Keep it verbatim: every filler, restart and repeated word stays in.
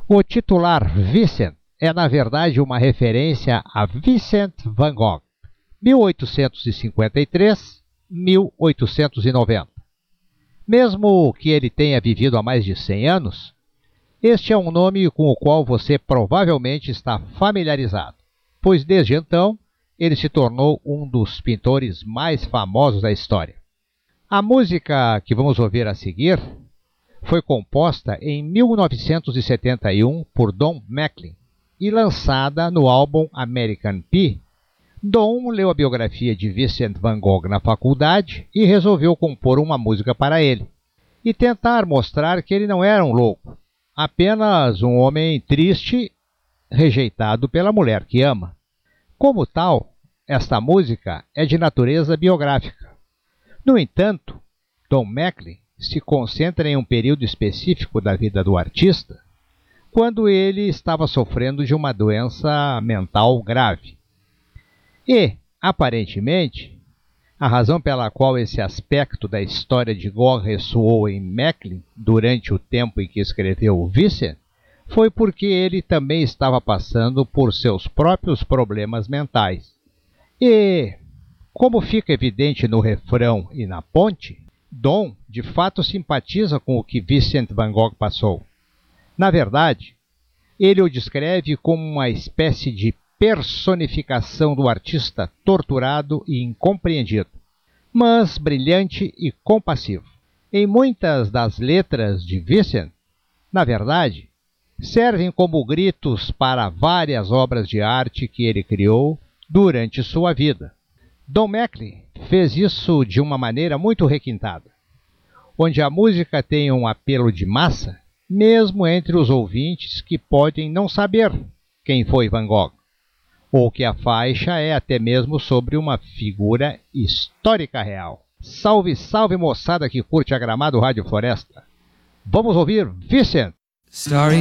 O titular Vincent é, na verdade, uma referência a Vincent van Gogh, mil oitocentos e cinquenta e três a mil oitocentos e noventa. Mesmo que ele tenha vivido há mais de cem anos, este é um nome com o qual você provavelmente está familiarizado, pois desde então ele se tornou um dos pintores mais famosos da história. A música que vamos ouvir a seguir foi composta em mil novecentos e setenta e um por Don McLean e lançada no álbum American Pie. Don leu a biografia de Vincent van Gogh na faculdade e resolveu compor uma música para ele e tentar mostrar que ele não era um louco, apenas um homem triste, rejeitado pela mulher que ama. Como tal, esta música é de natureza biográfica. No entanto, Don McLean se concentra em um período específico da vida do artista, quando ele estava sofrendo de uma doença mental grave. E, aparentemente, a razão pela qual esse aspecto da história de Gogh ressoou em McLean durante o tempo em que escreveu o Vincent foi porque ele também estava passando por seus próprios problemas mentais. E, como fica evidente no refrão e na ponte, Don, de fato, simpatiza com o que Vincent van Gogh passou. Na verdade, ele o descreve como uma espécie de personificação do artista torturado e incompreendido, mas brilhante e compassivo. Em muitas das letras de Vincent, na verdade, servem como gritos para várias obras de arte que ele criou durante sua vida. Don McLean fez isso de uma maneira muito requintada, onde a música tem um apelo de massa, mesmo entre os ouvintes que podem não saber quem foi Van Gogh, ou que a faixa é até mesmo sobre uma figura histórica real. Salve, salve moçada que curte a Gramado Rádio Floresta. Vamos ouvir Vincent. Starry